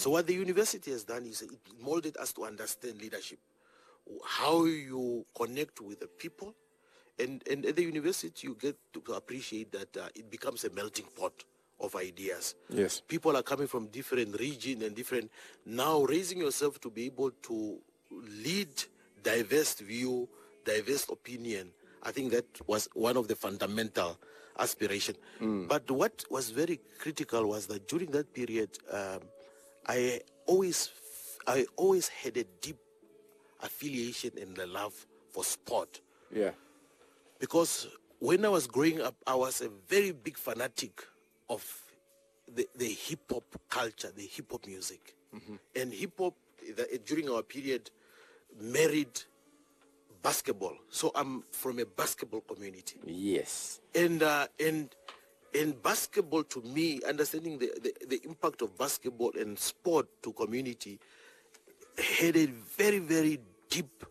So what the university has done is it molded us to understand leadership, how you connect with the people. And at the university, you get to appreciate that it becomes a melting pot of ideas. Yes. People are coming from different regions and different. Now, raising yourself to be able to lead diverse view, diverse opinion, I think that was one of the fundamental aspiration. But what was very critical was that during that period, I always had a deep affiliation and the love for sport. Yeah. Because when I was growing up, I was a very big fanatic of the hip-hop culture, the hip-hop music. And hip-hop, during our period, married basketball. So I'm from a basketball community. Yes. And basketball, to me, understanding the impact of basketball and sport to community, had a very, very deep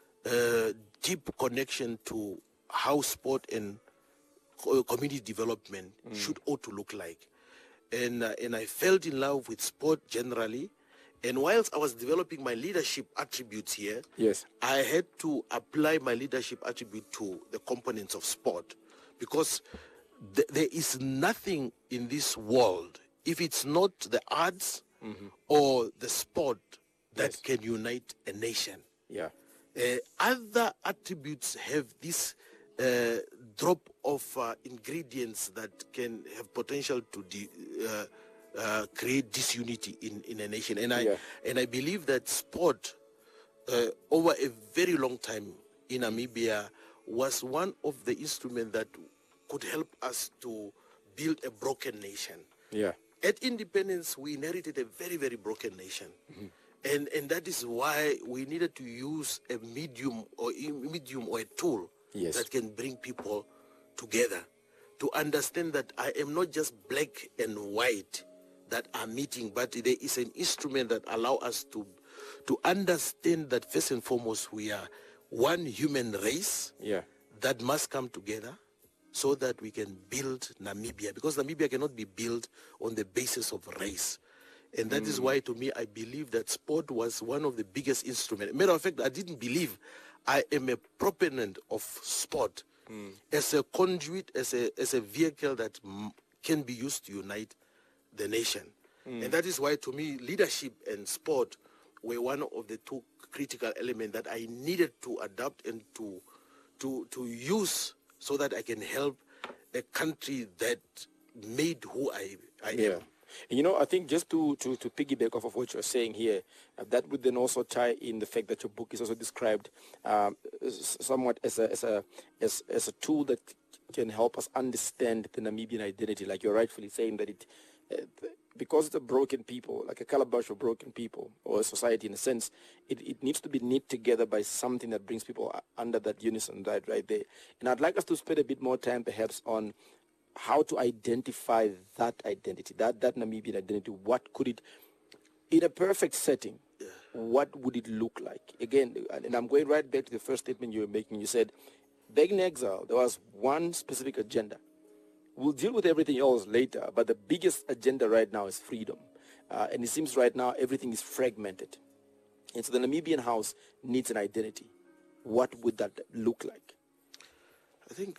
connection to how sport and community development ought to look like. And I fell in love with sport generally. And whilst I was developing my leadership attributes here, Yes. I had to apply my leadership attribute to the components of sport, because there is nothing in this world, if it's not the arts or the sport, that can unite a nation. Yeah. Other attributes have this drop of ingredients that can have potential to create disunity in a nation. And I believe that sport, over a very long time in Namibia, was one of the instruments that could help us to build a broken nation. Yeah. At independence, we inherited a very, very broken nation. And that is why we needed to use a medium or a tool that can bring people together, to understand that I am not just black and white that are meeting, but there is an instrument that allow us to understand that first and foremost we are one human race that must come together so that we can build Namibia, because Namibia cannot be built on the basis of race. And that is why, to me, I believe that sport was one of the biggest instruments. Matter of fact, I didn't believe. I am a proponent of sport as a conduit, as a vehicle that can be used to unite the nation. And that is why, to me, leadership and sport were one of the two critical elements that I needed to adapt and to use so that I can help a country that made who I am. You know, I think just to piggyback off of what you're saying here, that would then also tie in the fact that your book is also described somewhat as a tool that can help us understand the Namibian identity. Like you're rightfully saying that it, because it's a broken people, like a calabash of broken people, or a society in a sense, it needs to be knit together by something that brings people under that unison, right there. And I'd like us to spend a bit more time perhaps on how to identify that identity, that Namibian identity. What could it, in a perfect setting, what would it look like? Again, and I'm going right back to the first statement you were making. You said, back in exile, there was one specific agenda. We'll deal with everything else later, but the biggest agenda right now is freedom. And it seems right now everything is fragmented. And so the Namibian house needs an identity. What would that look like? I think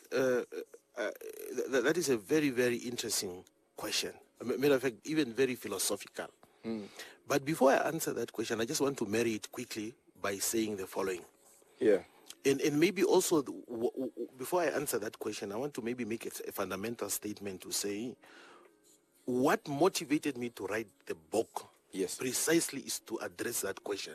that is a very, very interesting question. Matter of fact, even very philosophical. But before I answer that question, I just want to marry it quickly by saying the following. Yeah. And maybe also, before I answer that question, I want to maybe make a fundamental statement to say what motivated me to write the book precisely is to address that question.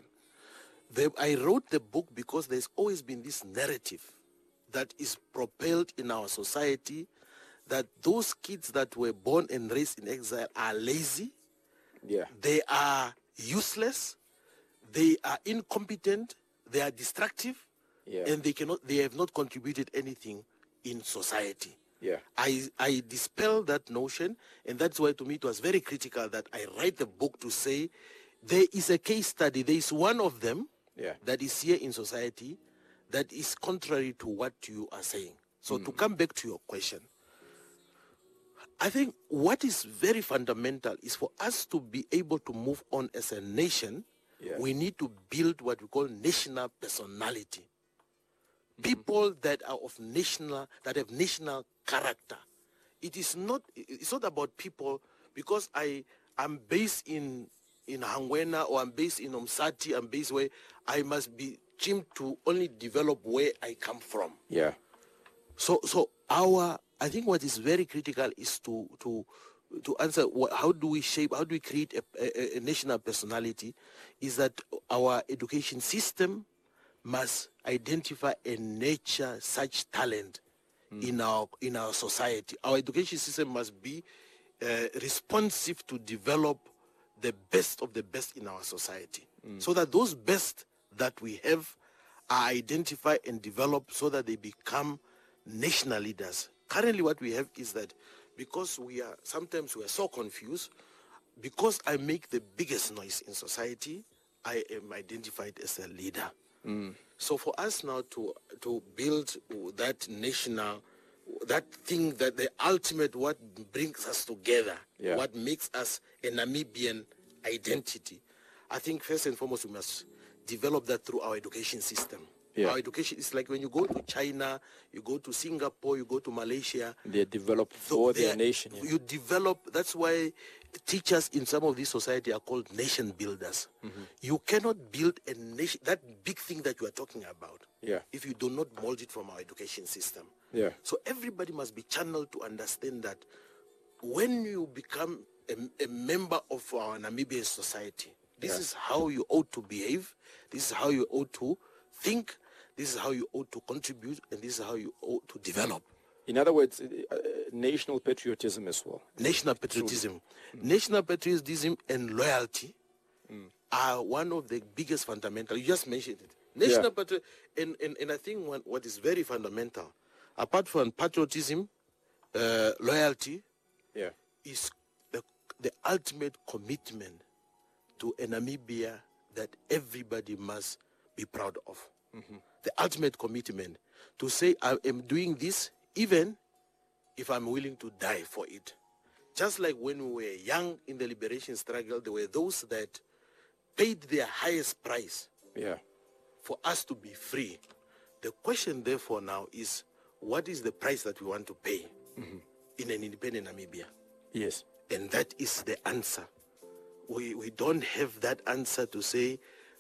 I wrote the book because there's always been this narrative that is propelled in our society that those kids that were born and raised in exile are lazy, they are useless, they are incompetent, they are destructive, and they have not contributed anything in society. I dispel that notion, and that's why to me it was very critical that I write the book to say there is a case study, there is one of them that is here in society that is contrary to what you are saying. So to come back to your question, I think what is very fundamental is for us to be able to move on as a nation, we need to build what we call national personality. People that are that have national character. It's not about people because I'm based in Hangwena or I'm based in Umsati, I'm based where I must be trimmed to only develop where I come from. Yeah. So I think what is very critical is to answer how do we create a national personality, is that our education system must identify and nurture such talent in our society. Our education system must be responsive to develop the best of the best in our society, so that those best that we have are identified and developed so that they become national leaders. Currently what we have is that because sometimes we are so confused, because I make the biggest noise in society, I am identified as a leader. So for us now to build that national, that thing, that the ultimate, what brings us together, what makes us a Namibian identity, I think first and foremost we must develop that through our education system. Our education is like when you go to China, you go to Singapore, you go to Malaysia. They develop for their nation. You develop, that's why teachers in some of these societies are called nation builders. You cannot build a nation, that big thing that you are talking about, if you do not mold it from our education system. So everybody must be channeled to understand that when you become a member of our Namibian society, this is how you ought to behave, this is how you ought to think, this is how you ought to contribute, and this is how you ought to develop. In other words, national patriotism as well. National patriotism. National patriotism and loyalty are one of the biggest fundamentals. You just mentioned it. National patriotism, and I think what is very fundamental, apart from patriotism, loyalty, is the ultimate commitment to a Namibia that everybody must be proud of. The ultimate commitment to say, I am doing this even if I'm willing to die for it. Just like when we were young in the liberation struggle, there were those that paid their highest price for us to be free. The question therefore now is, what is the price that we want to pay in an independent Namibia? Yes. And that is the answer. We don't have that answer to say,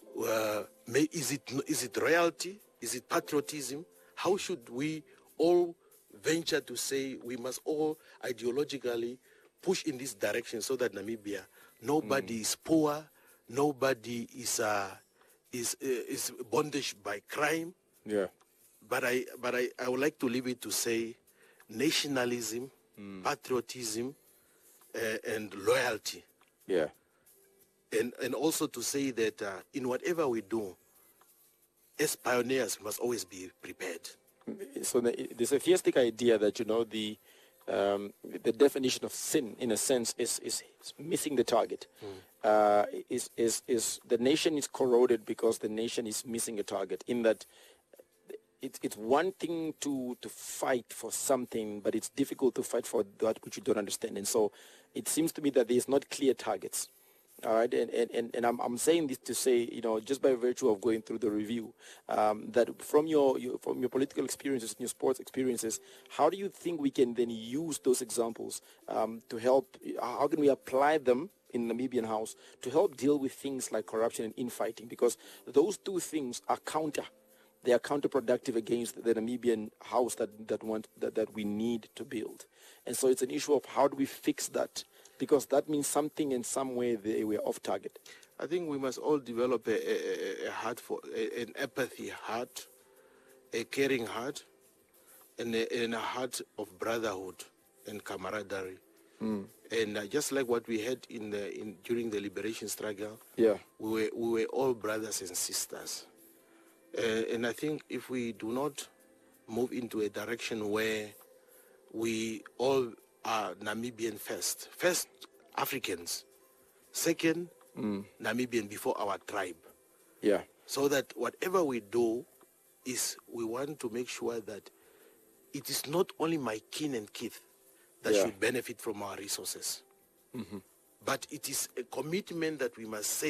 is it royalty? Is it patriotism? How should we all venture to say we must all ideologically push in this direction so that Namibia, nobody is poor, nobody is bondage by crime. But I would like to leave it to say nationalism, patriotism, and loyalty. And also to say that in whatever we do, as pioneers, we must always be prepared. So there's a theistic idea that, the definition of sin, in a sense, is missing the target. Is the nation is corroded because the nation is missing a target, in that it's one thing to fight for something, but it's difficult to fight for that which you don't understand. And so it seems to me that there's not clear targets. All right, and I'm saying this to say, just by virtue of going through the review, that from your political experiences and your sports experiences, how do you think we can then use those examples to help? How can we apply them in Namibian House to help deal with things like corruption and infighting? Because those two things are they are counterproductive against the Namibian House that we need to build. And so it's an issue of how do we fix that? Because that means something in some way we're off target. I think we must all develop a heart for an empathy heart, a caring heart, and a heart of brotherhood and camaraderie. And just like what we had during the liberation struggle, we were all brothers and sisters. And I think if we do not move into a direction where we all are Namibian first Africans, second Namibian before our tribe. So that whatever we do is we want to make sure that it is not only my kin and kith, that should benefit from our resources. But it is a commitment that we must say